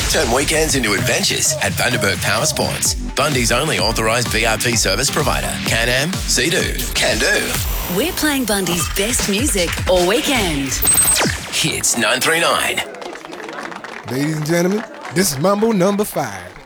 Turn weekends into adventures at Bundaberg Power Sports. Bundy's only authorised BRP service provider. Can-Am, Sea-Doo, Can-Do. We're playing Bundy's best music all weekend. Hits 939. Ladies and gentlemen, this is Mambo number 5.